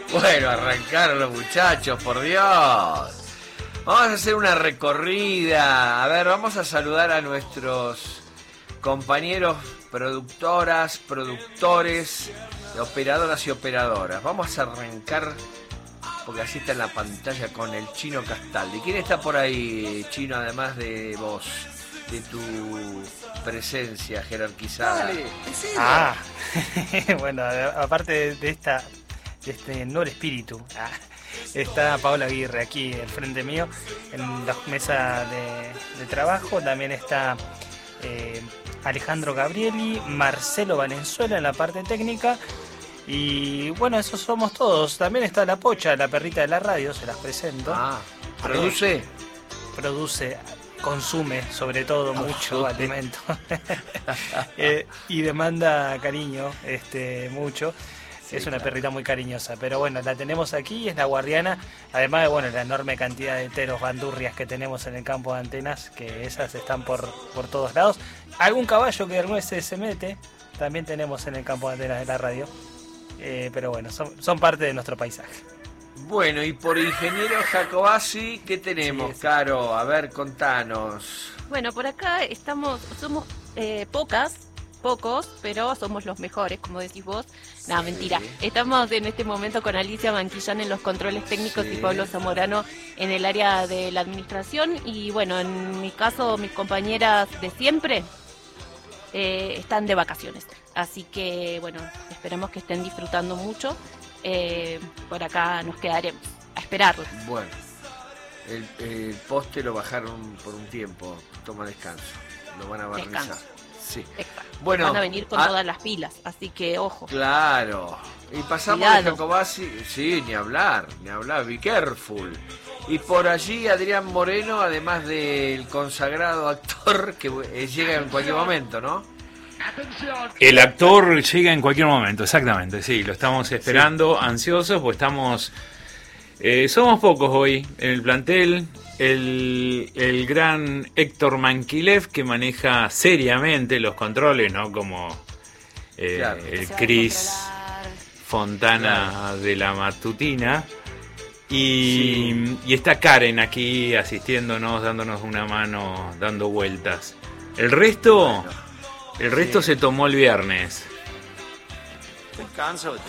Bueno, arrancaron los muchachos, por Dios. Vamos a hacer una recorrida. A ver, vamos a saludar a nuestros compañeros productoras, productores, operadoras y operadoras. Vamos a arrancar, porque así está en la pantalla, con el Chino Castaldi. ¿Quién está por ahí, Chino, además de vos, de tu presencia jerarquizada? Dale, bueno, aparte de este noble espíritu, está Paola Aguirre aquí al frente mío en la mesa de trabajo. También está Alejandro Gabrieli, Marcelo Valenzuela en la parte técnica. Y bueno, esos somos todos. También está la Pocha, la perrita de la radio, se las presento. ¿Produce? Produce, consume sobre todo mucho alimento. Y demanda cariño, mucho. Sí, es una perrita muy cariñosa, pero bueno, la tenemos aquí, es la guardiana, además de bueno, la enorme cantidad de teros bandurrias que tenemos en el campo de antenas, que esas están por todos lados. Algún caballo que alguna vez se mete, también tenemos en el campo de antenas de la radio, pero bueno, son parte de nuestro paisaje. Bueno, y por ingeniero Jacobasi, ¿qué tenemos, Caro? A ver, contanos. Bueno, por acá somos pocos, pero somos los mejores, como decís vos. No, mentira. Estamos en este momento con Alicia Manquillán en los controles técnicos y Pablo Zamorano en el área de la administración. Y bueno, en mi caso, mis compañeras de siempre están de vacaciones. Así que, bueno, esperamos que estén disfrutando mucho. Por acá nos quedaremos a esperarlo. Bueno, el poste lo bajaron por un tiempo. Toma descanso. Lo van a barnizar. Sí. Bueno, van a venir con todas las pilas, así que ojo. Claro. Y pasamos de Jacobasi, sí, ni hablar, be careful. Y por allí Adrián Moreno, además del consagrado actor que llega en cualquier momento, ¿no? El actor llega en cualquier momento, exactamente, sí, lo estamos esperando, ansiosos, pues somos pocos hoy en el plantel. El gran Héctor Manquilev, que maneja seriamente los controles, ¿no? Como el Chris Fontana de la matutina. Y está Karen aquí asistiéndonos, dándonos una mano, dando vueltas. El resto se tomó el viernes. Descanso,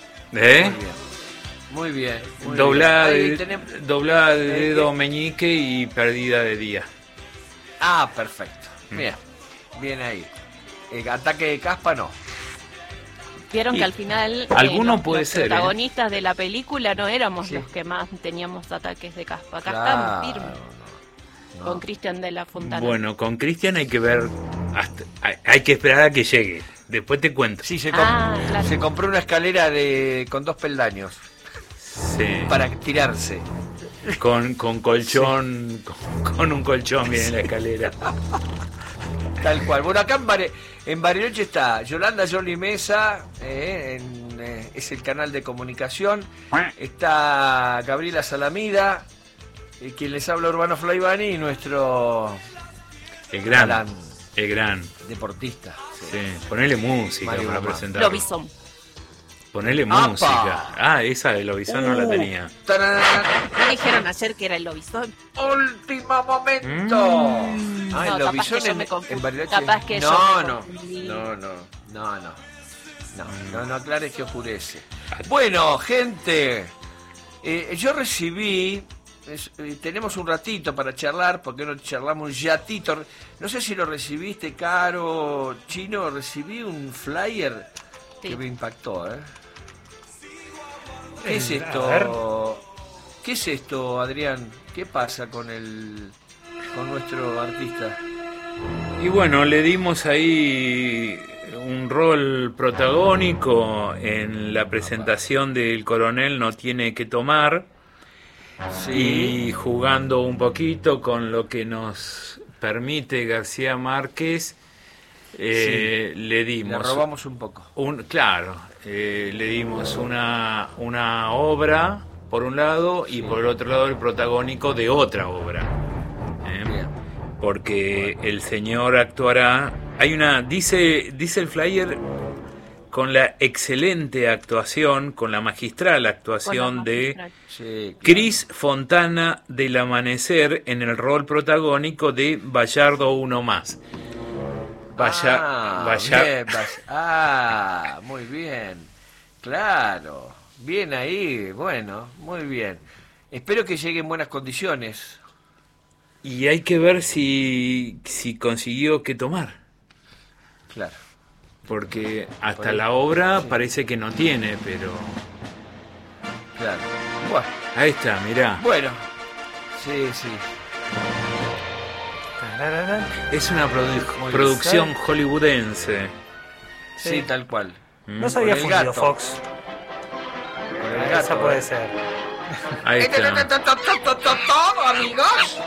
Muy bien. Doblada de dedo meñique y perdida de día. Perfecto. Bien ahí. El ataque de caspa no. Vieron que al final alguno puede los ser, protagonistas de la película no éramos los que más teníamos ataques de caspa. Acá estamos firmes. Con Cristian de la Fontana. Bueno, con Cristian hay que ver, hay que esperar a que llegue. Después te cuento. Sí, se compró una escalera con 2 peldaños. Sí. Para tirarse. Con colchón, con un colchón viene la escalera. Tal cual. Bueno, acá en Bariloche está Yolanda Johnny Mesa, es el canal de comunicación. Está Gabriela Salamida, quien les habla, Urbano Flaivani, y nuestro el gran deportista. Sí. Ponele música Mario para Guzmán. presentar. Lobizón. Ponele música. Esa de Lobizón no la tenía. Me dijeron ayer que era el Lobizón. ¡Último momento! El Lobizón en Bariloche. Capaz que No aclares que oscurece. Bueno, gente, yo recibí... tenemos un ratito para charlar, porque no charlamos un ratito. No sé si lo recibiste, Caro, Chino. Recibí un flyer que me impactó, ¿Qué es esto? ¿Qué es esto, Adrián? ¿Qué pasa con nuestro artista? Y bueno, le dimos ahí un rol protagónico en la presentación del Coronel No Tiene que Tomar. Y jugando un poquito con lo que nos permite García Márquez, le dimos... Le robamos un poco. Le dimos una obra, por un lado, y por el otro lado el protagónico de otra obra. Porque el señor actuará... dice el flyer con la excelente actuación, con la magistral actuación de Sí, claro. Cris Fontana del Amanecer en el rol protagónico de Bayardo Uno Más. Bien, muy bien. Claro. Bien ahí, bueno, muy bien. Espero que llegue en buenas condiciones. Y hay que ver si consiguió qué tomar. Claro. Porque hasta Por ahí, la obra sí. parece que no tiene, pero... Claro. Bueno, Ahí está, mirá. bueno. Sí, sí. Es una Muy producción hollywoodense. Sí, tal cual. No se había Con el fundido gato. Fox. Con el Esa gato, puede ¿eh? ser. Ahí está. Todo, amigos.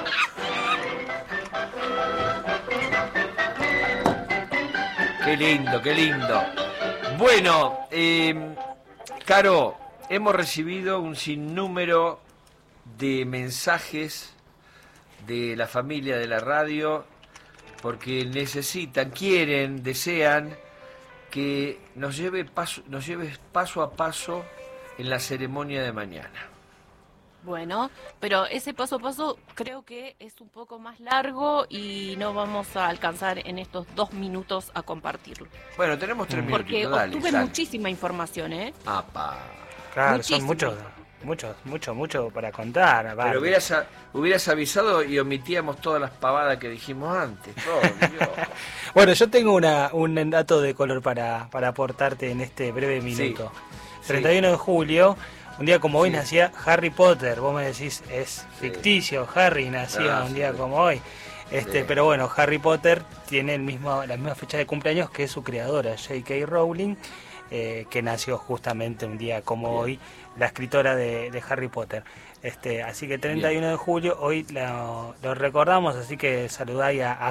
Qué lindo, qué lindo. Bueno, Caro, hemos recibido un sinnúmero de mensajes de la familia de la radio porque necesitan, quieren, desean que nos lleves paso a paso en la ceremonia de mañana. Bueno, pero ese paso a paso creo que es un poco más largo y no vamos a alcanzar en estos 2 minutos a compartirlo. Bueno, tenemos 3 Porque minutitos, dale. obtuve dale. muchísima información, ¿eh? Apa. Claro, son Muchísimo. mucho para contar. aparte. Pero hubieras avisado y omitíamos todas las pavadas que dijimos antes. Por Dios. Bueno, yo tengo un dato de color para aportarte en este breve minuto. Sí. 31 de julio, un día como hoy Sí. nacía Harry Potter. Vos me decís, es ficticio, Harry nacía un día sí. como hoy. Sí. Pero bueno, Harry Potter tiene la misma fecha de cumpleaños que su creadora, J.K. Rowling, que nació justamente un día como Bien. hoy, la escritora de Harry Potter. Así que 31 de julio, hoy lo recordamos, así que saludáis a